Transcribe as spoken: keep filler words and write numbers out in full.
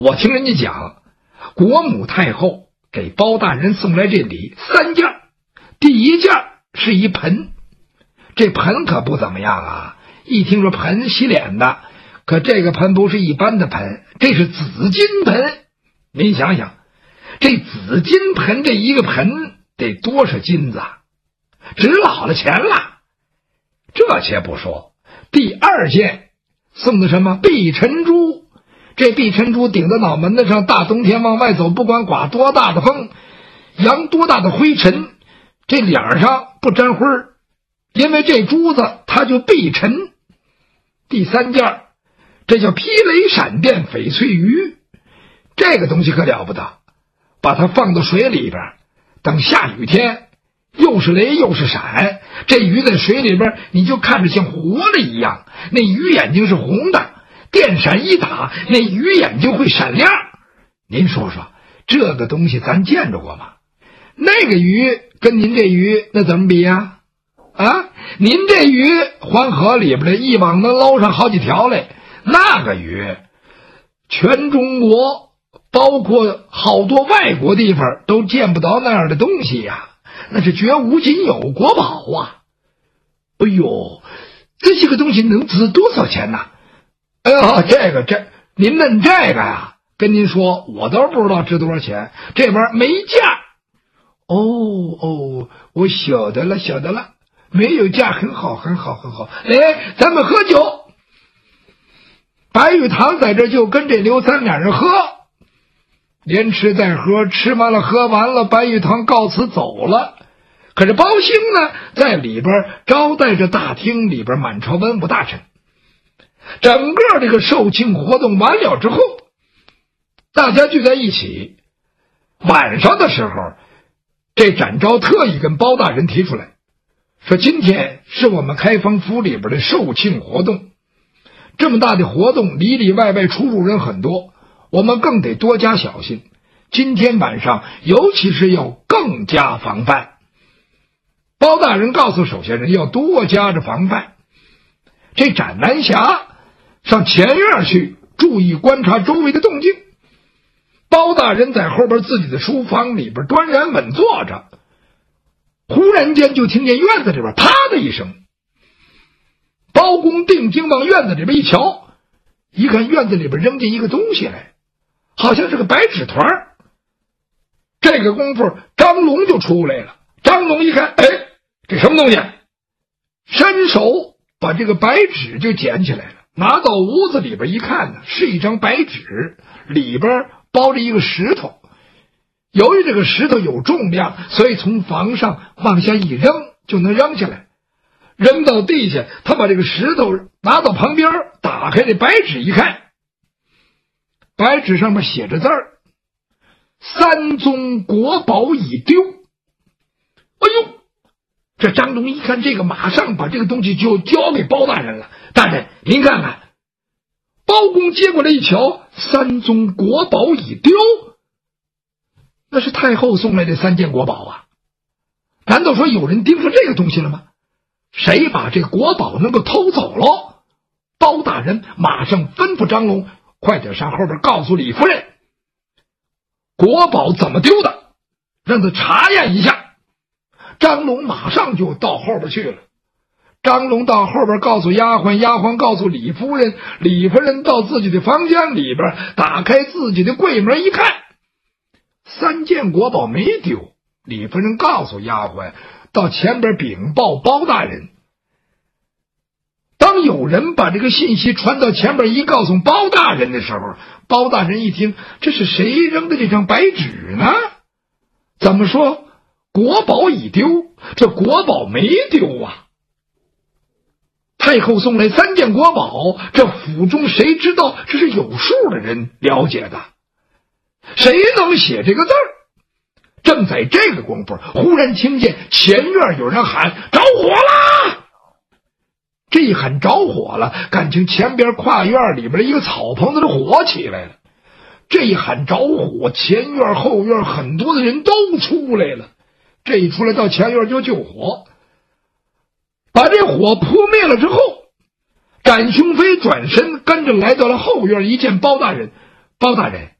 我听人家讲，国母太后给包大人送来这礼三件，第一件是一盆，这盆可不怎么样啊，一听说盆洗脸的，可这个盆不是一般的盆，这是紫金盆。您想想，这紫金盆这一个盆得多少金子啊，值老了钱了。这且不说，第二件送的什么碧尘珠，这碧尘珠顶在脑门子上，大冬天往外走，不管刮多大的风，扬多大的灰尘，这脸上不沾灰儿，因为这珠子它就避尘。第三件，这叫劈雷闪电翡翠鱼，这个东西可了不得，把它放到水里边，等下雨天又是雷又是闪，这鱼在水里边你就看着像活的一样，那鱼眼睛是红的，电闪一打，那鱼眼睛会闪亮。您说说，这个东西咱见着过吗？那个鱼跟您这鱼那怎么比呀？啊，您这鱼黄河里边的一网能捞上好几条来，那个鱼全中国包括好多外国地方都见不到那样的东西呀，那是绝无仅有国宝啊。哎呦，这些个东西能值多少钱呢？哎呦，这个这您问这个呀，跟您说我都不知道值多少钱，这玩意儿没价。哦哦，我晓得了晓得了，没有价，很好很好很好。来，咱们喝酒。白玉堂在这就跟这刘三两人喝，连吃带喝，吃完了喝完了，白玉堂告辞走了。可是包兴呢，在里边招待着大厅里边满朝文武大臣。整个这个售罄活动完了之后，大家聚在一起，晚上的时候，这展昭特意跟包大人提出来，说今天是我们开封府里边的售罄活动，这么大的活动，里里外外出入人很多，我们更得多加小心，今天晚上尤其是要更加防范。包大人告诉手下人要多加着防范。这展南霞上前院去注意观察周围的动静，包大人在后边自己的书房里边端然稳坐着，忽然间就听见院子里边啪的一声，包公定睛往院子里边一瞧，一看院子里边扔进一个东西来，好像是个白纸团。这个功夫张龙就出来了，张龙一看，哎，这什么东西？伸手把这个白纸就捡起来了，拿到屋子里边一看呢，是一张白纸，里边包着一个石头。由于这个石头有重量，所以从房上往下一扔就能扔下来。扔到地下，他把这个石头拿到旁边，打开这白纸一看，白纸上面写着字儿：三宗国宝已丢。哎呦，这张龙一看这个，马上把这个东西就交给包大人了。大人，您看看。包公接过来一瞧，三宗国宝已丢，那是太后送来的三件国宝啊！难道说有人盯上这个东西了吗？谁把这国宝能够偷走了？包大人马上吩咐张龙，快点上后边告诉李夫人，国宝怎么丢的，让他查验一下。张龙马上就到后边去了。张龙到后边告诉丫鬟，丫鬟告诉李夫人，李夫人到自己的房间里边打开自己的柜门一看，三件国宝没丢。李夫人告诉丫鬟到前边禀报包大人。当有人把这个信息传到前边一告诉包大人的时候，包大人一听，这是谁扔的这张白纸呢？怎么说国宝已丢？这国宝没丢啊！太后送来三件国宝，这府中谁知道？这是有数的人了解的，谁能写这个字儿？正在这个功夫，忽然听见前院有人喊：着火啦！这一喊着火了，感情前边跨院里边一个草棚子的火起来了。这一喊着火，前院后院很多的人都出来了。这一出来到前院就救火，把这火扑灭了之后，展雄飞转身跟着来到了后院，一见包大人， 包大人，